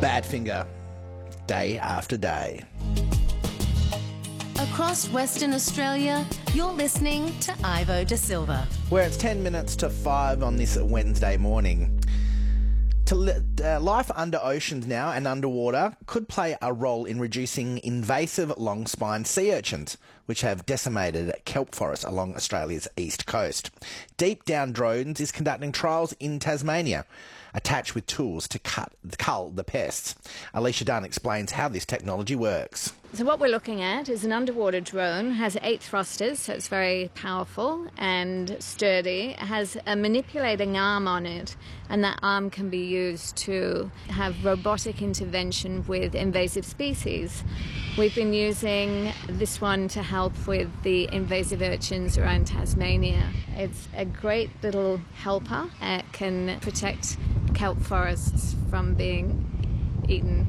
Badfinger, day after day. Across Western Australia, you're listening to Ivo De Silva. Where it's 10 minutes to 5 on this Wednesday morning. Life under oceans now and underwater could play a role in reducing invasive long-spined sea urchins, which have decimated kelp forests along Australia's east coast. Deep Down Drones is conducting trials in Tasmania, attached with tools to cull the pests. Alicia Dunn explains how this technology works. So what we're looking at is an underwater drone, has 8 thrusters, so it's very powerful and sturdy. It has a manipulating arm on it, and that arm can be used to have robotic intervention with invasive species. We've been using this one to help with the invasive urchins around Tasmania. It's a great little helper. It can protect kelp forests from being eaten.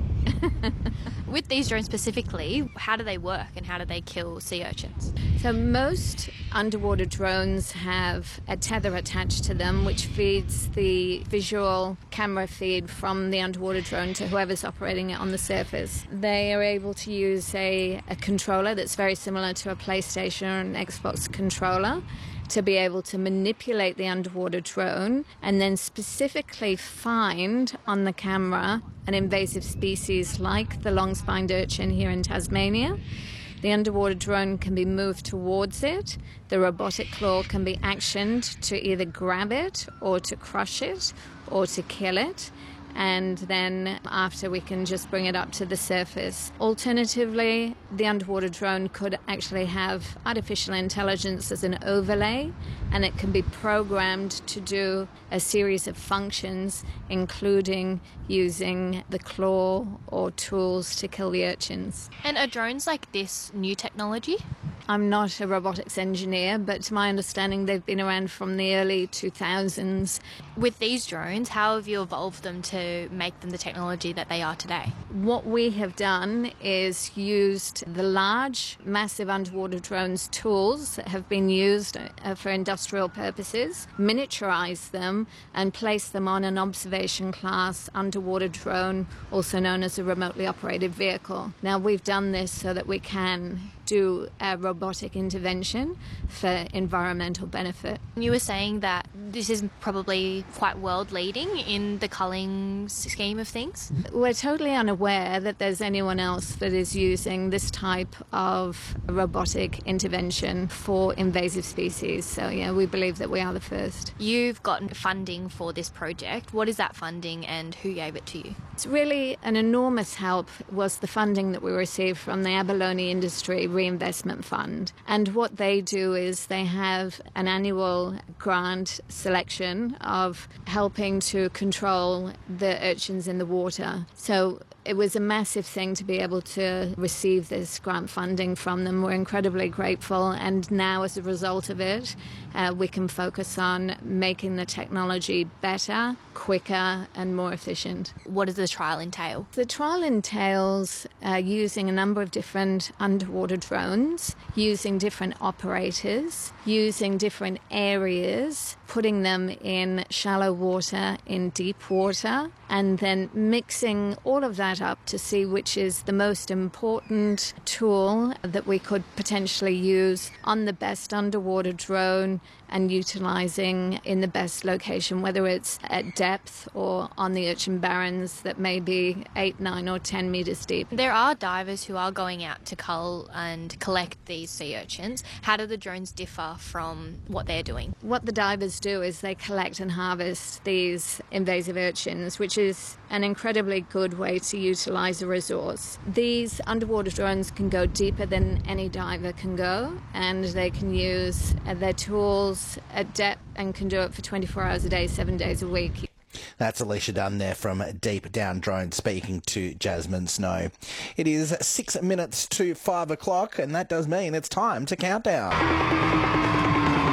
With these drones specifically, how do they work and how do they kill sea urchins? So most underwater drones have a tether attached to them which feeds the visual camera feed from the underwater drone to whoever's operating it on the surface. They are able to use a controller that's very similar to a PlayStation or an Xbox controller to be able to manipulate the underwater drone and then specifically find on the camera an invasive species like the long-spined urchin here in Tasmania. The underwater drone can be moved towards it. The robotic claw can be actioned to either grab it or to crush it or to kill it. And then after we can just bring it up to the surface. Alternatively, the underwater drone could actually have artificial intelligence as an overlay, and it can be programmed to do a series of functions, including using the claw or tools to kill the urchins. And are drones like this new technology? I'm not a robotics engineer, but to my understanding, they've been around from the early 2000s. With these drones, how have you evolved them to make them the technology that they are today? What we have done is used the large, massive underwater drones tools that have been used for industrial purposes, miniaturized them, and placed them on an observation class underwater drone, also known as a remotely operated vehicle. Now, we've done this so that we can do a robotic intervention for environmental benefit. You were saying that this is probably quite world-leading in the culling scheme of things? We're totally unaware that there's anyone else that is using this type of robotic intervention for invasive species. So, yeah, we believe that we are the first. You've gotten funding for this project. What is that funding and who gave it to you? It's really an enormous help was the funding that we received from the Abalone Industry Reinvestment Fund. And what they do is they have an annual grant selection of helping to control the urchins in the water. So it was a massive thing to be able to receive this grant funding from them. We're incredibly grateful, and now as a result of it, we can focus on making the technology better, quicker and more efficient. What does the trial entail? The trial entails using a number of different underwater drones, using different operators, using different areas, putting them in shallow water, in deep water, and then mixing all of that up to see which is the most important tool that we could potentially use on the best underwater drone and utilising in the best location, whether it's at depth or on the urchin barrens that may be 8, 9 or 10 metres deep. There are divers who are going out to cull and collect these sea urchins. How do the drones differ from what they're doing? What the divers do is they collect and harvest these invasive urchins, which is an incredibly good way to utilise a resource. These underwater drones can go deeper than any diver can go, and they can use their tools at depth and can do it for 24 hours a day, 7 days a week. That's Alicia Dunn there from Deep Down Drone speaking to Jasmine Snow. It is 6 minutes to 5 o'clock, and that does mean it's time to count down.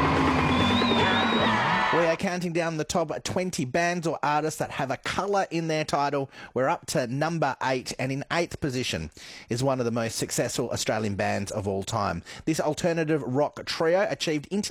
We are counting down the top 20 bands or artists that have a colour in their title. We're up to number 8, and in 8th position is one of the most successful Australian bands of all time. This alternative rock trio achieved international